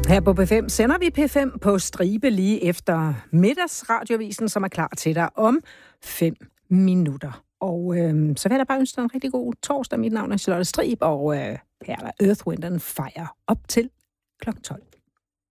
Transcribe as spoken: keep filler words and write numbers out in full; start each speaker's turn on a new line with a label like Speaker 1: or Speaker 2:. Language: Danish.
Speaker 1: Her på P fem sender vi P fem på stribe lige efter middagsradiovisen, som er klar til dig om fem minutter. Og øh, så vil jeg da bare ønske dig en rigtig god torsdag. Mit navn er Charlotte Strib, og øh, her er der Earth, Wind and Fire op til klokken tolv.